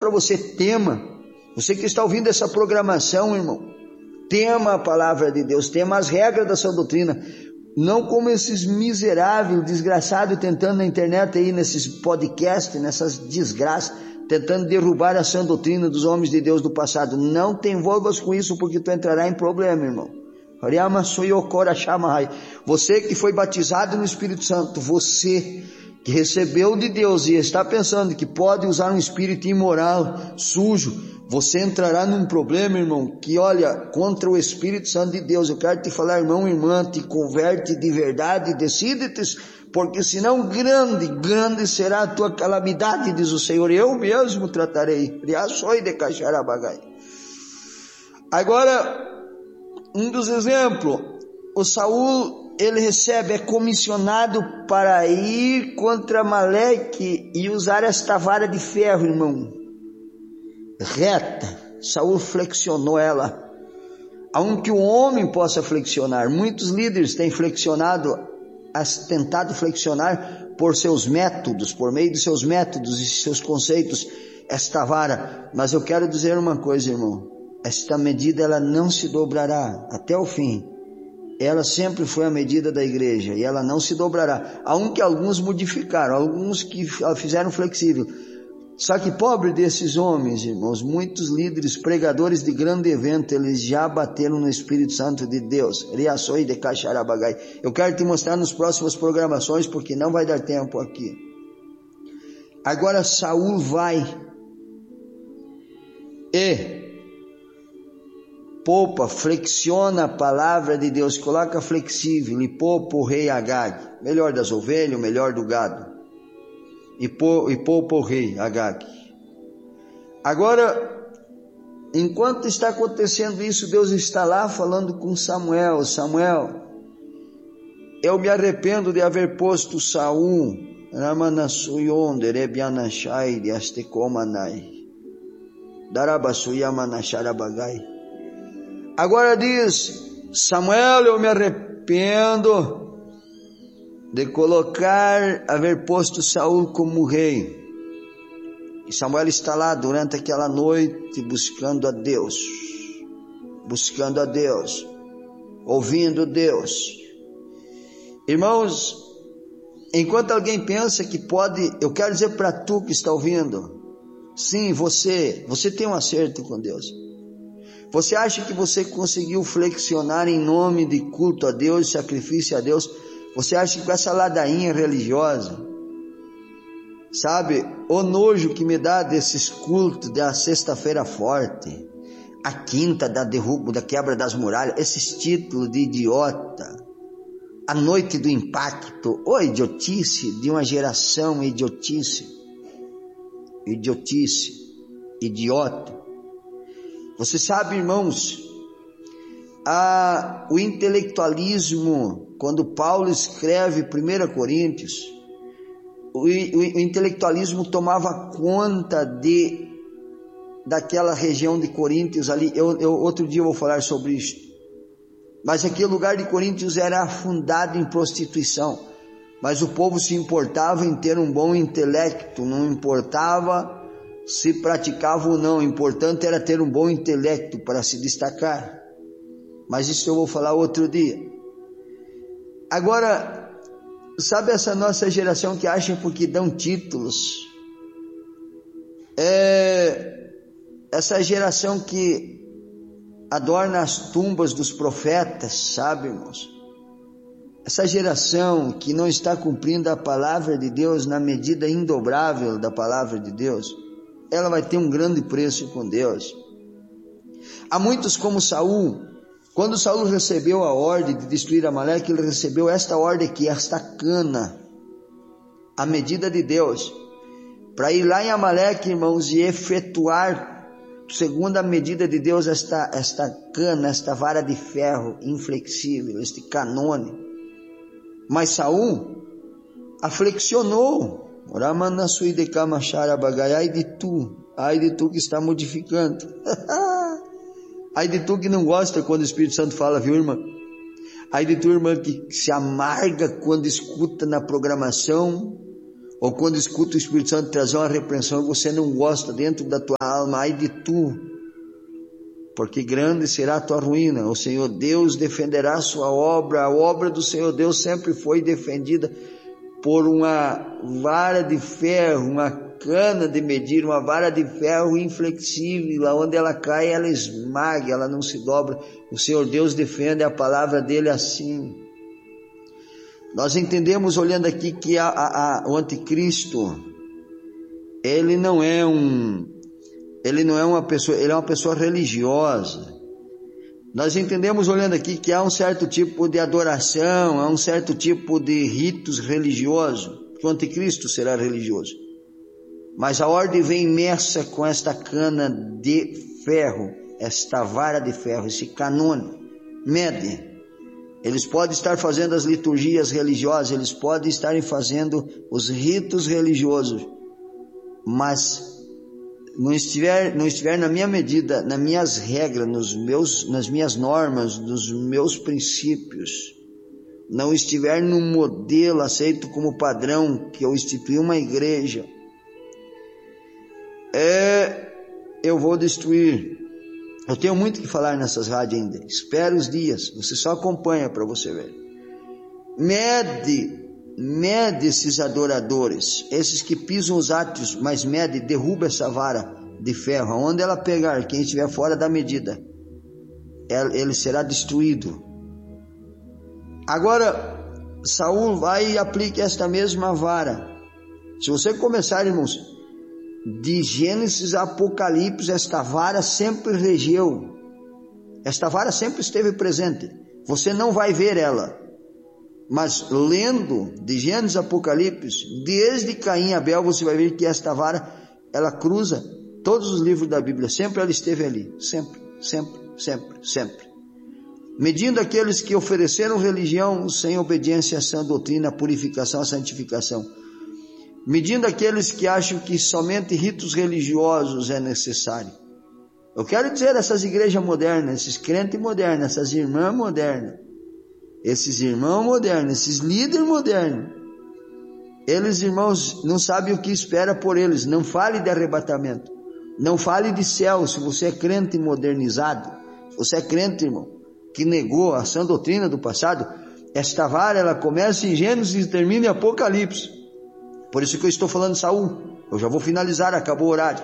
para você: tema. Você que está ouvindo essa programação, irmão, tema a palavra de Deus, tema as regras da sua doutrina. Não como esses miseráveis, desgraçados, tentando na internet aí, nesses podcasts, nessas desgraças, tentando derrubar a sã doutrina dos homens de Deus do passado. Não te envolvas com isso, porque tu entrará em problema, irmão. Você que foi batizado no Espírito Santo, você que recebeu de Deus e está pensando que pode usar um espírito imoral, sujo, você entrará num problema, irmão, que olha, contra o Espírito Santo de Deus. Eu quero te falar, irmão, irmã, te converte de verdade, decide-te, porque senão grande será a tua calamidade, diz o Senhor. Eu mesmo tratarei. Agora, um dos exemplos, o Saul, ele recebe, é comissionado para ir contra Amaleque e usar esta vara de ferro, irmão, reta. Saul flexionou ela, aonde o homem possa flexionar. Muitos líderes têm tentado flexionar por seus métodos, por meio de seus métodos e seus conceitos, esta vara. Mas eu quero dizer uma coisa, irmão, esta medida ela não se dobrará até o fim. Ela sempre foi a medida da igreja e ela não se dobrará, aunque alguns modificaram, alguns que fizeram flexível. Só que pobre desses homens, irmãos, muitos líderes, pregadores de grande evento, eles já bateram no Espírito Santo de Deus. Eu quero te mostrar nas próximas programações, porque não vai dar tempo aqui. Agora Saul vai e flexiona a palavra de Deus, coloca flexível e poupa o rei Agag, melhor das ovelhas, o melhor do gado, e poupa o rei Agag. Agora, enquanto está acontecendo isso, Deus está lá falando com Samuel: Samuel, eu me arrependo de haver posto Saul, agora diz Samuel: eu me arrependo de haver posto Saul como rei. E Samuel está lá durante aquela noite buscando a Deus, ouvindo Deus. Irmãos, enquanto alguém pensa que pode, eu quero dizer para tu que está ouvindo, sim, você tem um acerto com Deus. Você acha que você conseguiu flexionar em nome de culto a Deus, sacrifício a Deus? Você acha que com essa ladainha religiosa, sabe, o nojo que me dá desses cultos da sexta-feira forte, a quinta da derrubo, da quebra das muralhas, esses títulos de idiota, a noite do impacto, idiotice de uma geração, idiotice, idiota. Você sabe, irmãos, o intelectualismo, quando Paulo escreve 1 Coríntios, o intelectualismo tomava conta daquela região de Coríntios ali. Outro dia eu vou falar sobre isso. Mas aquele lugar de Coríntios era afundado em prostituição, mas o povo se importava em ter um bom intelecto, não importava se praticava ou não, o importante era ter um bom intelecto para se destacar. Mas isso eu vou falar outro dia. Agora, sabe essa nossa geração que acha porque dão títulos? Essa geração que adorna as tumbas dos profetas, sabe, irmãos? Essa geração que não está cumprindo a palavra de Deus na medida indobrável da palavra de Deus, ela vai ter um grande preço com Deus. Há muitos como Saul. Quando Saul recebeu a ordem de destruir Amaleque, ele recebeu esta ordem aqui, esta cana, a medida de Deus, para ir lá em Amaleque, irmãos, e efetuar, segundo a medida de Deus, esta cana, esta vara de ferro inflexível, este canone. Mas Saul a flexionou. Ai de tu que está modificando. Ai de tu que não gosta quando o Espírito Santo fala, viu, irmã? Ai de tu, irmã, que se amarga quando escuta na programação ou quando escuta o Espírito Santo trazer uma repreensão e você não gosta dentro da tua alma, ai de tu, porque grande será a tua ruína. O Senhor Deus defenderá a sua obra. A obra do Senhor Deus sempre foi defendida por uma vara de ferro, uma cana de medir, uma vara de ferro inflexível, onde ela cai, ela esmaga, ela não se dobra. O Senhor Deus defende a palavra dele assim. Nós entendemos, olhando aqui, que o anticristo, ele não é uma pessoa, ele é uma pessoa religiosa. Nós entendemos, olhando aqui, que há um certo tipo de adoração, há um certo tipo de ritos religiosos, que o anticristo será religioso. Mas a ordem vem imersa com esta cana de ferro, esta vara de ferro, esse canone, mede. Eles podem estar fazendo as liturgias religiosas, eles podem estar fazendo os ritos religiosos, mas não estiver na minha medida, nas minhas regras, nas minhas normas, nos meus princípios, não estiver no modelo aceito como padrão que eu instituí uma igreja, eu vou destruir. Eu tenho muito que falar nessas rádios ainda, espere os dias, você só acompanha para você ver. Mede esses adoradores, esses que pisam os átrios, mas derruba essa vara de ferro. Onde ela pegar, quem estiver fora da medida, ele será destruído. Agora, Saul vai e aplica esta mesma vara. Se você começar, irmãos, de Gênesis a Apocalipse, esta vara sempre regeu, esta vara sempre esteve presente. Você não vai ver ela, mas lendo de Gênesis a Apocalipse, desde Caim e Abel, você vai ver que esta vara, ela cruza todos os livros da Bíblia. Sempre ela esteve ali, sempre, sempre, sempre, sempre. Medindo aqueles que ofereceram religião sem obediência à sã doutrina, à purificação, à santificação. Medindo aqueles que acham que somente ritos religiosos é necessário. Eu quero dizer, essas igrejas modernas, esses crentes modernos, essas irmãs modernas, esses irmãos modernos, esses líderes modernos, eles, irmãos, não sabem o que espera por eles. Não fale de arrebatamento, não fale de céu. Se você é crente modernizado, se você é crente, irmão, que negou a sã doutrina do passado, esta vara, ela começa em Gênesis e termina em Apocalipse. Por isso que eu estou falando de Saul. Eu já vou finalizar, acabou o horário.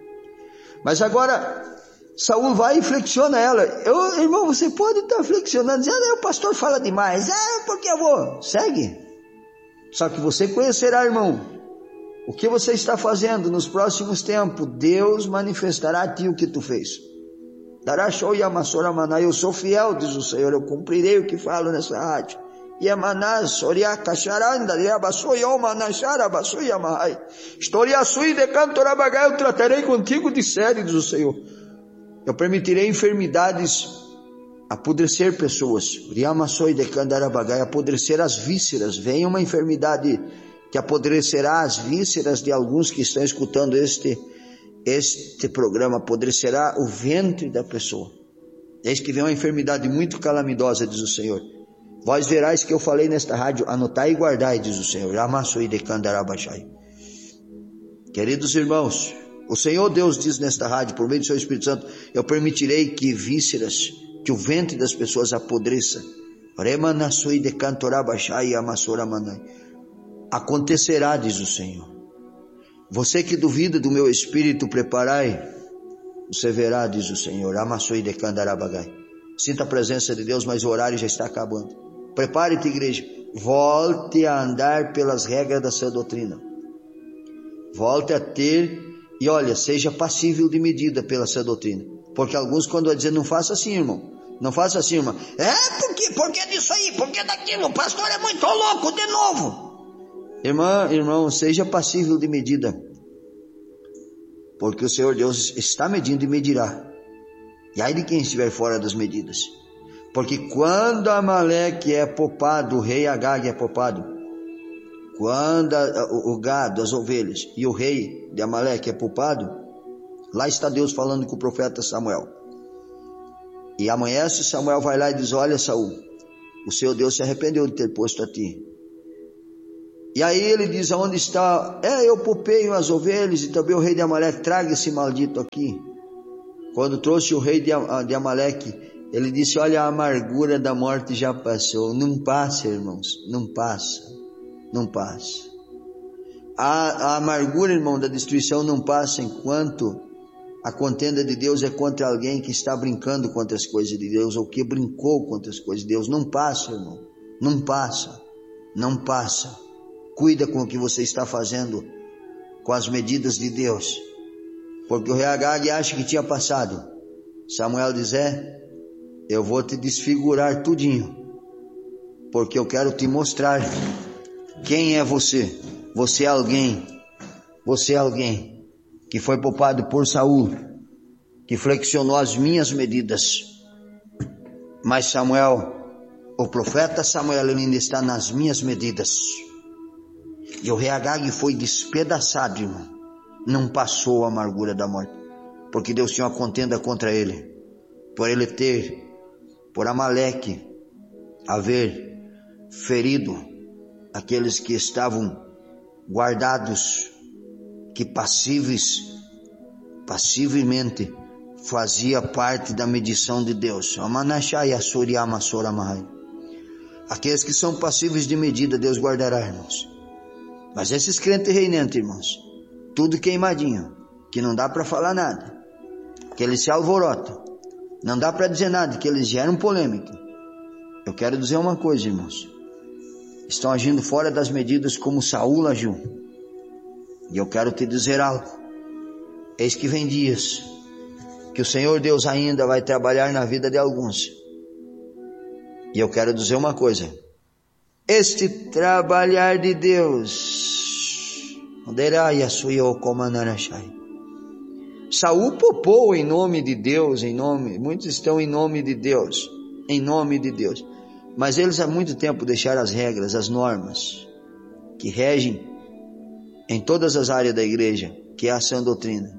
Mas agora, Saul vai e flexiona ela. Irmão, você pode estar flexionando, dizendo, o pastor fala demais. Porque eu vou. Segue. Só que você conhecerá, irmão, o que você está fazendo nos próximos tempos. Deus manifestará a ti o que tu fez. Dará show e amassora maná. Eu sou fiel, diz o Senhor, eu cumprirei o que falo nessa rádio. Yamanás, Oriaca, Charanda, Yabassoi, Omanachara, Bassoi, Yamahai. História sui de cantorabagai, eu tratarei contigo de sério, diz o Senhor. Eu permitirei enfermidades apodrecer pessoas. Yamassoi de candarabagai, apodrecer as vísceras. Vem uma enfermidade que apodrecerá as vísceras de alguns que estão escutando este programa, apodrecerá o ventre da pessoa. Eis que vem uma enfermidade muito calamitosa, diz o Senhor. Vós verais que eu falei nesta rádio, anotai e guardai, diz o Senhor. Queridos irmãos, o Senhor Deus diz nesta rádio, por meio do seu Espírito Santo, eu permitirei que vísceras, que o ventre das pessoas apodreça. Acontecerá, diz o Senhor. Você que duvida do meu Espírito, preparai, você verá, diz o Senhor. Sinta a presença de Deus, mas o horário já está acabando. Prepare-te, igreja, volte a andar pelas regras da sã doutrina, volte a ter, e olha, seja passível de medida pela sã doutrina, porque alguns quando vai dizer, não faça assim, irmão, não faça assim, irmã, porque disso aí, porque daquilo, o pastor é muito louco de novo. Irmão, seja passível de medida, porque o Senhor Deus está medindo e medirá, e ai de quem estiver fora das medidas. Porque quando Amaleque é poupado, o rei Agag é poupado, quando o gado, as ovelhas e o rei de Amaleque é poupado, lá está Deus falando com o profeta Samuel. E amanhece, Samuel vai lá e diz, olha Saul, o seu Deus se arrependeu de ter posto a ti E aí ele diz: aonde está? Eu poupei as ovelhas e também o rei de Amaleque, traga esse maldito aqui. Quando trouxe o rei de Amaleque, ele disse: olha, a amargura da morte já passou. Não passa, irmãos, não passa, não passa. A amargura, irmão, da destruição não passa enquanto a contenda de Deus é contra alguém que está brincando contra as coisas de Deus, ou que brincou contra as coisas de Deus. Não passa, irmão, não passa, não passa. Cuida com o que você está fazendo, com as medidas de Deus, porque o rei Agag acha que tinha passado. Samuel diz: eu vou te desfigurar tudinho, porque eu quero te mostrar quem é você. Você é alguém que foi poupado por Saul, que flexionou as minhas medidas. Mas Samuel, o profeta Samuel, ele ainda está nas minhas medidas. E o rei Agag foi despedaçado, irmão. Não passou a amargura da morte, porque Deus tinha uma contenda contra ele, por Amaleque haver ferido aqueles que estavam guardados, que passivamente fazia parte da medição de Deus. Aqueles que são passíveis de medida, Deus guardará, irmãos. Mas esses crentes reinantes, irmãos, tudo queimadinho, que não dá para falar nada, que eles se alvorotam, não dá para dizer nada, que eles geram polêmica. Eu quero dizer uma coisa, irmãos: estão agindo fora das medidas como Saul agiu. E eu quero te dizer algo: eis que vem dias que o Senhor Deus ainda vai trabalhar na vida de alguns. E eu quero dizer uma coisa: este trabalhar de Deus, Saul poupou em nome de Deus, muitos estão em nome de Deus, mas eles há muito tempo deixaram as regras, as normas que regem em todas as áreas da igreja, que é a sã doutrina,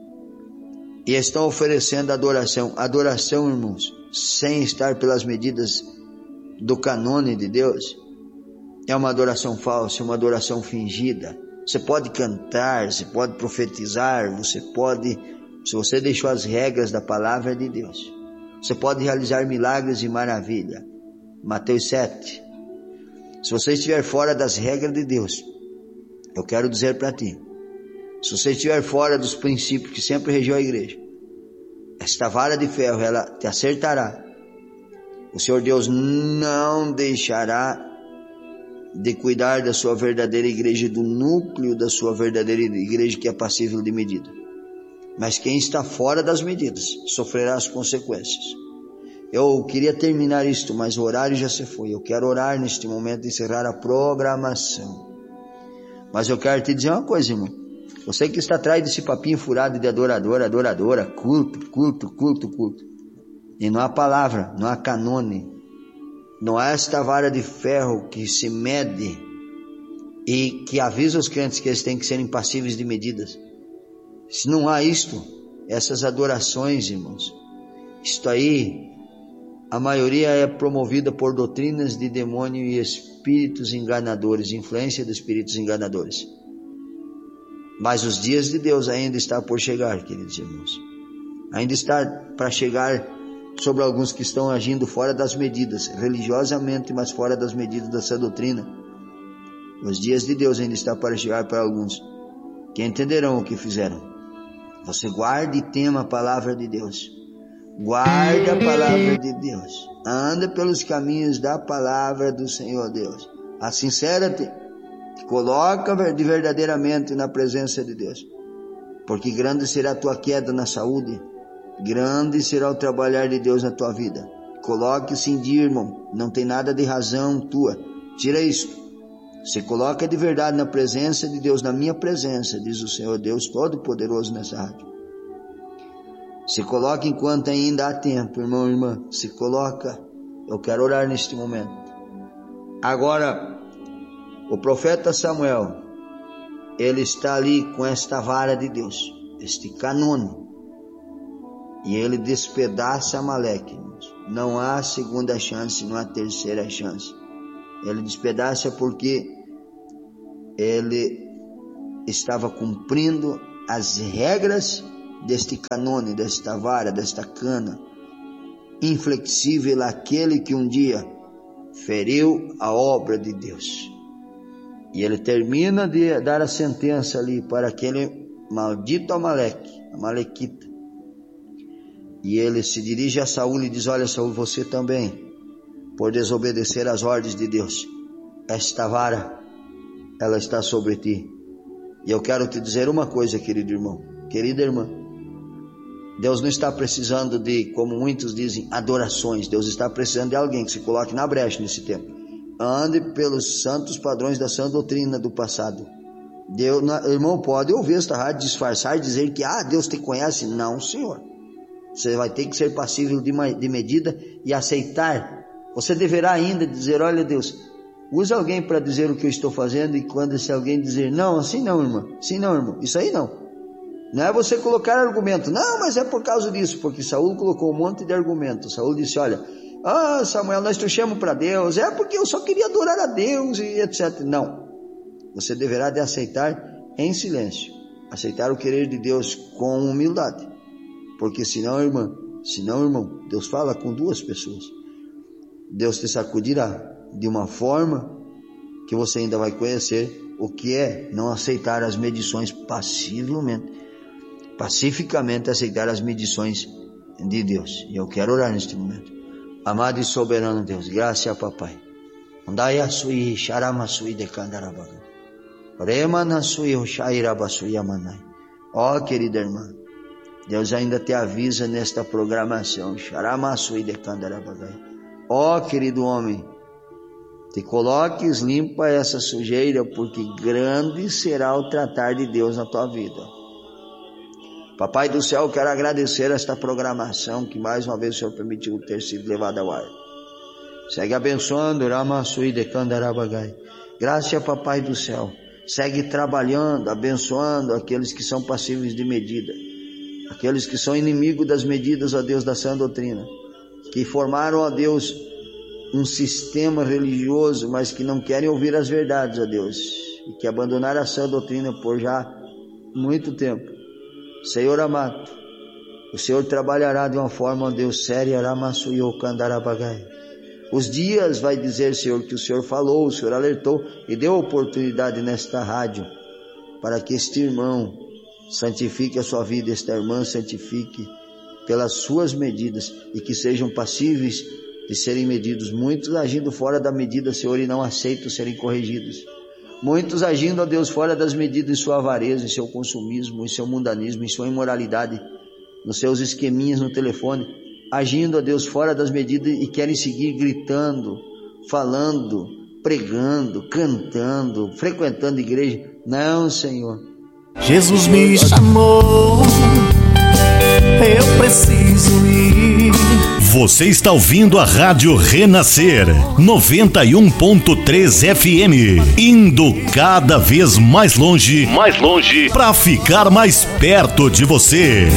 e estão oferecendo adoração, irmãos, sem estar pelas medidas do canone de Deus. É uma adoração falsa, uma adoração fingida. Você pode cantar, você pode profetizar, se você deixou as regras da palavra de Deus, você pode realizar milagres e maravilha. Mateus 7. Se você estiver fora das regras de Deus, eu quero dizer para ti, se você estiver fora dos princípios que sempre regiu a igreja, esta vara de ferro, ela te acertará. O Senhor Deus não deixará de cuidar da sua verdadeira igreja, do núcleo da sua verdadeira igreja, que é passível de medida. Mas quem está fora das medidas sofrerá as consequências. Eu queria terminar isto, mas o horário já se foi. Eu quero orar neste momento e encerrar a programação. Mas eu quero te dizer uma coisa, irmão: você que está atrás desse papinho furado de adoradora, culto, e não há palavra, não há canone, não há esta vara de ferro que se mede e que avisa os crentes que eles têm que ser impassíveis de medidas. Se não há isto, essas adorações, irmãos, isto aí, a maioria é promovida por doutrinas de demônio e espíritos enganadores, influência de espíritos enganadores. Mas os dias de Deus ainda está por chegar, queridos irmãos. Ainda está para chegar sobre alguns que estão agindo fora das medidas, religiosamente, mas fora das medidas dessa doutrina. Os dias de Deus ainda está para chegar para alguns que entenderão o que fizeram. Você guarde e tema a palavra de Deus. Guarde a palavra de Deus. Anda pelos caminhos da palavra do Senhor Deus. Sincera-te. Coloca verdadeiramente na presença de Deus. Porque grande será a tua queda na saúde. Grande será o trabalhar de Deus na tua vida. Coloque-se em dia, irmão. Não tem nada de razão tua. Tira isso. Se coloca de verdade na presença de Deus, na minha presença, diz o Senhor Deus Todo-Poderoso nessa rádio. Se coloca enquanto ainda há tempo, irmão e irmã. Se coloca. Eu quero orar neste momento. Agora, o profeta Samuel, ele está ali com esta vara de Deus, este canone. E ele despedaça Amaleque, irmãos. Não há segunda chance, não há terceira chance. Ele despedaça porque ele estava cumprindo as regras deste canone, desta vara, desta cana, inflexível aquele que um dia feriu a obra de Deus. E ele termina de dar a sentença ali para aquele maldito Amalequita. E ele se dirige a Saul e diz: olha, Saul, você também, por desobedecer às ordens de Deus, esta vara, ela está sobre ti. E eu quero te dizer uma coisa, querido irmão, querida irmã. Deus não está precisando de, como muitos dizem, adorações. Deus está precisando de alguém que se coloque na brecha nesse tempo. Ande pelos santos padrões da sã doutrina do passado. Deus, irmão, pode ouvir esta rádio disfarçar e dizer que Deus te conhece. Não, senhor. Você vai ter que ser passível de medida e aceitar. Você deverá ainda dizer: olha, Deus, use alguém para dizer o que eu estou fazendo. E quando esse alguém dizer: não, assim não, irmã, assim não, irmão, isso aí não. Não é você colocar argumento. Não, mas é por causa disso. Porque Saul colocou um monte de argumentos. Saul disse: olha, Samuel, nós trouxemos para Deus, é porque eu só queria adorar a Deus e etc. Não, você deverá de aceitar em silêncio, aceitar o querer de Deus com humildade, porque senão, irmão, Deus fala com duas pessoas. Deus te sacudirá de uma forma que você ainda vai conhecer o que é não aceitar as medições pacificamente aceitar as medições de Deus. E eu quero orar neste momento. Amado e soberano Deus, graça a papai. Andai a sui, charama sui de candarabaga. Remana sui, shairabasui amanai. Ó, querida irmã, Deus ainda te avisa nesta programação. Charama sui de candarabaga. Ó, querido homem, te coloques, limpa essa sujeira, porque grande será o tratar de Deus na tua vida. Papai do céu, quero agradecer esta programação que mais uma vez o Senhor permitiu ter sido levada ao ar. Segue abençoando, Ramassui de Candarabagai. Graças, Papai do céu. Segue trabalhando, abençoando aqueles que são passíveis de medida. Aqueles que são inimigos das medidas, ó Deus, da sã doutrina. Que formaram, ó Deus, um sistema religioso, mas que não querem ouvir as verdades, ó Deus. E que abandonaram a sã doutrina por já muito tempo. Senhor amado, o Senhor trabalhará de uma forma, ó Deus, séria, os dias vai dizer, Senhor, que o Senhor falou, o Senhor alertou e deu oportunidade nesta rádio, para que este irmão santifique a sua vida, esta irmã santifique pelas suas medidas, e que sejam passíveis de serem medidos. Muitos agindo fora da medida, Senhor, e não aceitam serem corrigidos. Muitos agindo, ó Deus, fora das medidas, em sua avareza, em seu consumismo, em seu mundanismo, em sua imoralidade, nos seus esqueminhas no telefone, agindo, ó Deus, fora das medidas e querem seguir gritando, falando, pregando, cantando, frequentando igreja. Não, Senhor. Jesus me chamou, eu preciso ir. Você está ouvindo a Rádio Renascer 91.3 FM, indo cada vez mais longe, para ficar mais perto de você.